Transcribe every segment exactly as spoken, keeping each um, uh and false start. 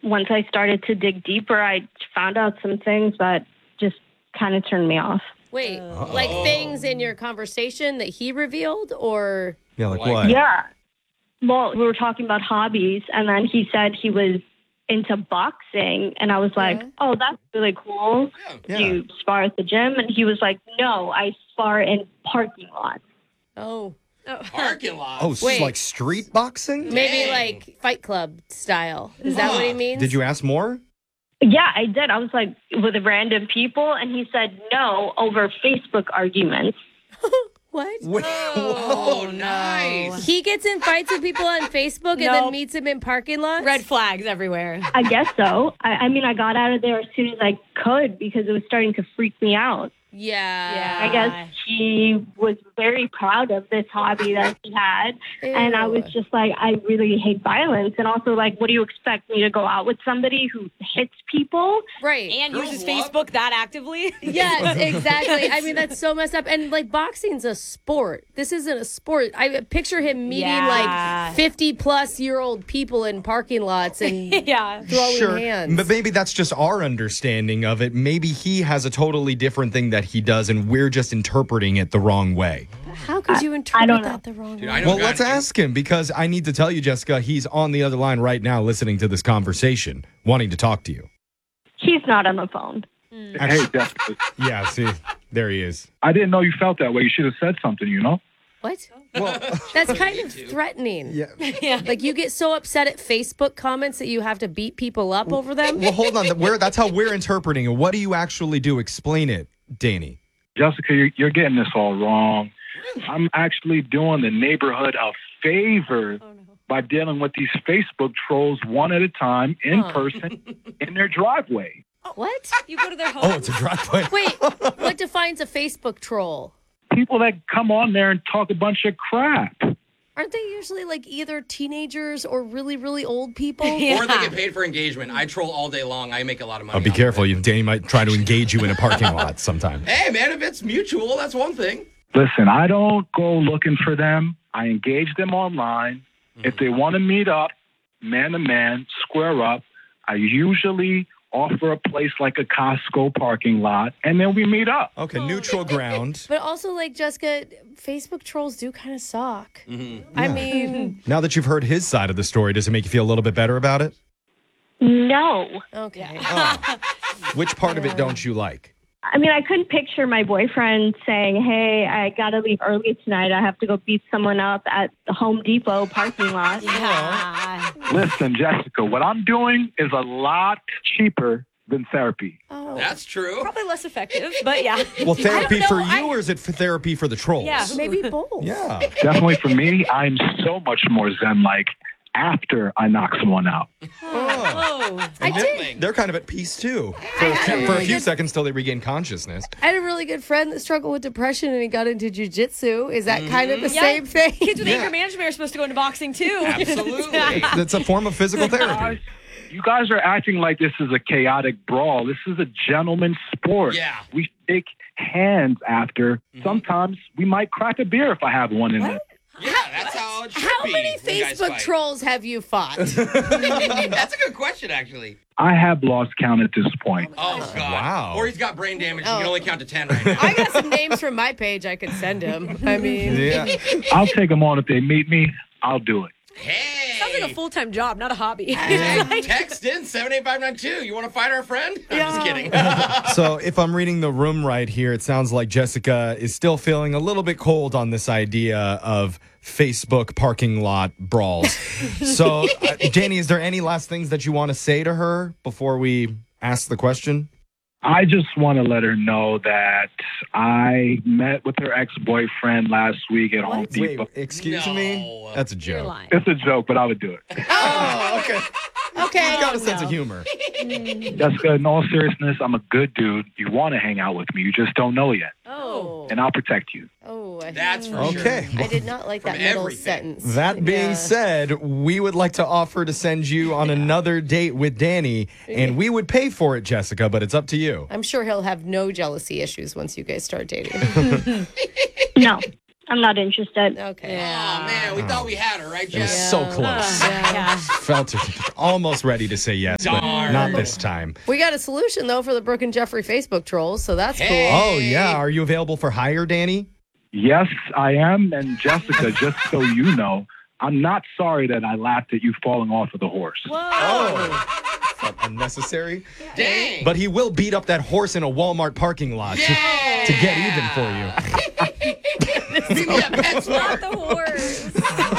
once I started to dig deeper, I found out some things that just kind of turned me off. Wait, Uh-oh. like things in your conversation that he revealed, or? Yeah, like what? Yeah. Well, we were talking about hobbies, and then he said he was into boxing, and I was like, yeah. oh, that's really cool. Yeah. Do you spar at the gym? And he was like, no, I spar in parking lots. Oh. Oh. Parking lot. Oh, so like street boxing? Maybe Dang. like Fight Club style. Is that what he means? Did you ask more? Yeah, I did. I was like, with random people, and he said no over Facebook arguments. What? Wait, oh, nice. He gets in fights with people on Facebook and nope. then meets him in parking lots? Red flags everywhere. I guess so. I, I mean, I got out of there as soon as I could because it was starting to freak me out. Yeah. yeah. I guess he was very proud of this hobby that he had. Ew. And I was just like, I really hate violence. And also, like, what do you expect me to go out with somebody who hits people? Right. And Girls uses love. Facebook that actively? Yes, exactly. I mean, that's so messed up. And, like, boxing's a sport. This isn't a sport. I picture him meeting, yeah. like, fifty-plus-year-old people in parking lots and yeah. throwing sure. hands. But maybe that's just our understanding of it. Maybe he has a totally different thing that he does, and we're just interpreting it the wrong way. How could you interpret that the wrong Dude, way? Well, let's ask him, because I need to tell you, Jessica, he's on the other line right now listening to this conversation, wanting to talk to you. He's not on the phone. Mm. Hey, Jessica. Yeah, see, there he is. I didn't know you felt that way. You should have said something, you know? What? Well, that's kind of threatening. Yeah. yeah. Like, you get so upset at Facebook comments that you have to beat people up over them? Well, hold on. We're, that's how we're interpreting it. What do you actually do? Explain it, Danny. Jessica, you're, you're getting this all wrong. I'm actually doing the neighborhood a favor oh, no. by dealing with these Facebook trolls one at a time in huh. person in their driveway. What? You go to their home? Oh, it's a driveway. Wait, what defines a Facebook troll? People that come on there and talk a bunch of crap. Aren't they usually like either teenagers or really, really old people? Yeah. Or they get paid for engagement. I troll all day long. I make a lot of money. Oh, be careful. You, Danny might try to engage you in a parking lot sometime. Hey, man, if it's mutual, that's one thing. Listen, I don't go looking for them. I engage them online. Mm-hmm. If they want to meet up, man to man, square up, I usually offer a place like a Costco parking lot, and then we meet up. Okay, neutral ground. But also, like, Jessica, Facebook trolls do kind of suck. Mm-hmm. I yeah. mean... Now that you've heard his side of the story, does it make you feel a little bit better about it? No. Okay. Oh. Which part yeah. of it don't you like? I mean, I couldn't picture my boyfriend saying, hey, I got to leave early tonight. I have to go beat someone up at the Home Depot parking lot. Yeah. Listen, Jessica, what I'm doing is a lot cheaper than therapy. Oh. That's true. Probably less effective, but yeah. Well, therapy for you, I... or is it for therapy for the trolls? Yeah, maybe both. Yeah. Definitely for me, I'm so much more zen-like after I knock someone out. Oh, I did. They're kind of at peace, too, for a few, for a few seconds till they regain consciousness. I had a really good friend that struggled with depression, and he got into jiu-jitsu. Is that mm-hmm. kind of the yeah. same thing? Kids with yeah. anger management are supposed to go into boxing, too. Absolutely. It's a form of physical therapy. Guys, you guys are acting like this is a chaotic brawl. This is a gentleman's sport. Yeah. We shake hands after. Mm-hmm. Sometimes we might crack a beer if I have one in it. Yeah, that's how it should How be. many Facebook trolls have you fought? That's a good question, actually. I have lost count at this point. Oh, God. Wow. Or he's got brain damage. Oh. You can only count to ten right now. I got some names from my page I could send him. I mean. Yeah. I'll take them on if they meet me. I'll do it. Hey. Sounds like a full-time job, not a hobby. Hey, text in seven eight five nine two. You want to fight our friend? I'm yeah. just kidding. So if I'm reading the room right here, it sounds like Jessica is still feeling a little bit cold on this idea of Facebook parking lot brawls. So, uh, Danny, is there any last things that you want to say to her before we ask the question? I just want to let her know that I met with her ex-boyfriend last week at Home Depot. Wait, excuse No. me? That's a joke. It's a joke, but I would do it. Oh, okay. Okay. You got a sense of humor. Jessica, in all seriousness, I'm a good dude. You want to hang out with me. You just don't know yet. Oh. And I'll protect you. Oh. That's for sure. Okay. I did not like that From middle everything. sentence. That being Yeah. said, we would like to offer to send you on another date with Danny, and we would pay for it, Jessica, but it's up to you. I'm sure he'll have no jealousy issues once you guys start dating. No. I'm not interested. Okay. Yeah. Oh, man, we thought we had her, right, It was Jess? so close. Yeah. Felt it, almost ready to say yes, but Darn. not this time. We got a solution, though, for the Brooke and Jeffrey Facebook trolls, so that's Hey. cool. Oh, yeah. Are you available for hire, Danny? Yes, I am. And Jessica, just so you know, I'm not sorry that I laughed at you falling off of the horse. Oh. Felt unnecessary. Dang. But he will beat up that horse in a Walmart parking lot to, Yeah. to get even for you. Meet me at PetSmart. The horse.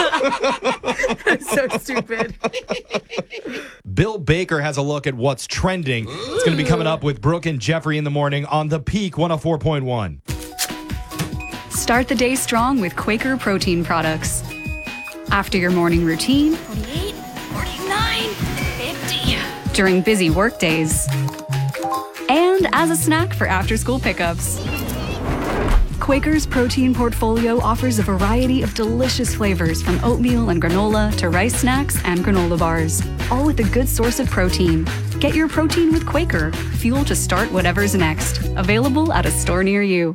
So stupid. Bill Baker has a look at what's trending. It's going to be coming up with Brooke and Jeffrey in the morning on The Peak one oh four point one. Start the day strong with Quaker protein products. After your morning routine, forty-eight, forty-nine, fifty. during busy work days, and as a snack for after-school pickups. Quaker's protein portfolio offers a variety of delicious flavors from oatmeal and granola to rice snacks and granola bars, all with a good source of protein. Get your protein with Quaker, fuel to start whatever's next. Available at a store near you.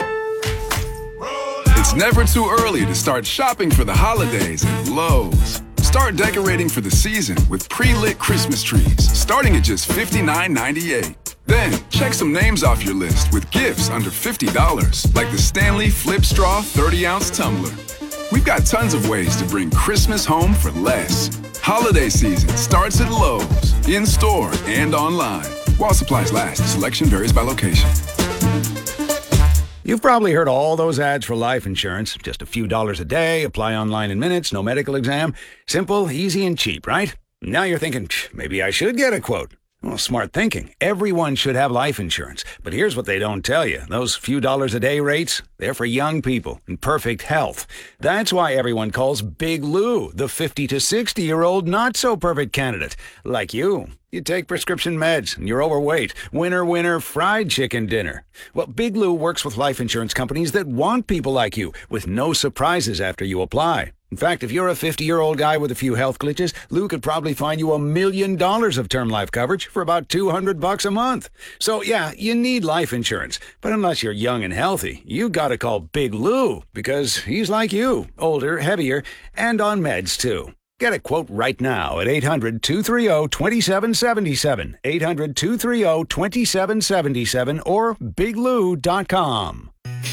It's never too early to start shopping for the holidays at Lowe's. Start decorating for the season with pre-lit Christmas trees, starting at just fifty-nine ninety-eight. Then, check some names off your list with gifts under fifty dollars, like the Stanley Flip Straw thirty ounce tumbler. We've got tons of ways to bring Christmas home for less. Holiday season starts at Lowe's, in-store and online. While supplies last, selection varies by location. You've probably heard all those ads for life insurance. Just a few dollars a day, apply online in minutes, no medical exam. Simple, easy, and cheap, right? Now you're thinking, maybe I should get a quote. Well, smart thinking. Everyone should have life insurance. But here's what they don't tell you. Those few dollars a day rates, they're for young people in perfect health. That's why everyone calls Big Lou the fifty to sixty-year-old not-so-perfect candidate. Like you. You take prescription meds, and you're overweight. Winner, winner, fried chicken dinner. Well, Big Lou works with life insurance companies that want people like you, with no surprises after you apply. In fact, if you're a fifty-year-old guy with a few health glitches, Lou could probably find you a million dollars of term life coverage for about two hundred bucks a month. So, yeah, you need life insurance. But unless you're young and healthy, you gotta call Big Lou, because he's like you, older, heavier, and on meds, too. Get a quote right now at eight hundred, two three zero, two seven seven seven, eight hundred, two three zero, two seven seven seven, or big lou dot com.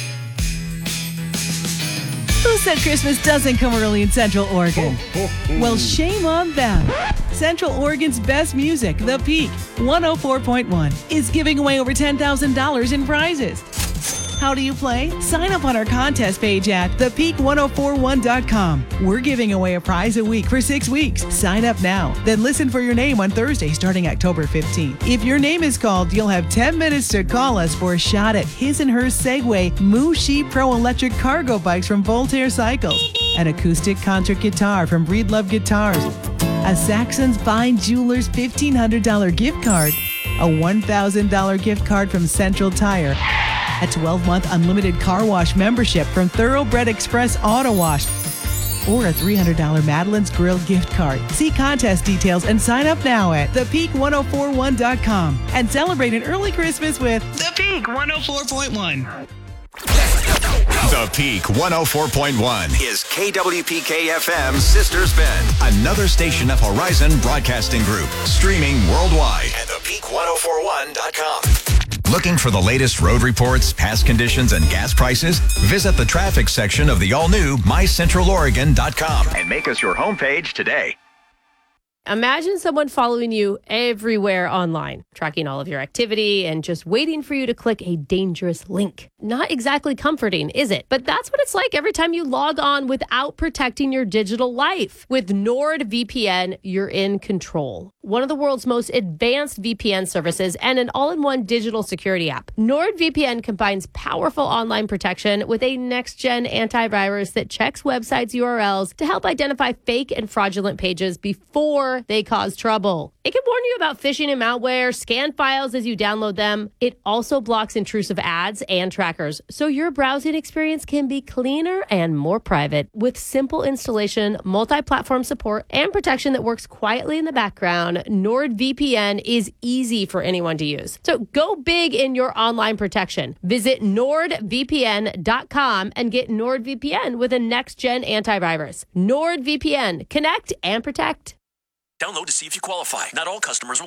Who said Christmas doesn't come early in Central Oregon? Well, shame on them. Central Oregon's best music, The Peak one oh four point one, is giving away over ten thousand dollars in prizes. How do you play? Sign up on our contest page at the peak one oh four one dot com. We're giving away a prize a week for six weeks. Sign up now. Then listen for your name on Thursday starting October fifteenth. If your name is called, you'll have ten minutes to call us for a shot at his and hers Segway Mushi Pro electric cargo bikes from Voltaire Cycles, an acoustic concert guitar from Breedlove Guitars, a Saxon's Fine Jewelers fifteen hundred dollars gift card, a one thousand dollars gift card from Central Tire, a twelve-month unlimited car wash membership from Thoroughbred Express Auto Wash, or a three hundred dollars Madeline's Grill gift card. See contest details and sign up now at the peak one oh four one dot com and celebrate an early Christmas with The Peak one oh four point one. The Peak one oh four point one is K W P K F M's Sisters Bend, another station of Horizon Broadcasting Group, streaming worldwide at the peak one oh four one dot com. Looking for the latest road reports, past conditions, and gas prices? Visit the traffic section of the all-new my central oregon dot com and make us your homepage today. Imagine someone following you everywhere online, tracking all of your activity and just waiting for you to click a dangerous link. Not exactly comforting, is it? But that's what it's like every time you log on without protecting your digital life. With NordVPN, you're in control. One of the world's most advanced V P N services and an all-in-one digital security app. NordVPN combines powerful online protection with a next-gen antivirus that checks websites' U R Ls to help identify fake and fraudulent pages before before they cause trouble. It can warn you about phishing and malware, scan files as you download them. It also blocks intrusive ads and trackers, so your browsing experience can be cleaner and more private. With simple installation, multi-platform support, and protection that works quietly in the background, NordVPN is easy for anyone to use. So go big in your online protection. Visit nord v p n dot com and get NordVPN with a next-gen antivirus. NordVPN. Connect and protect. Download to see if you qualify. Not all customers will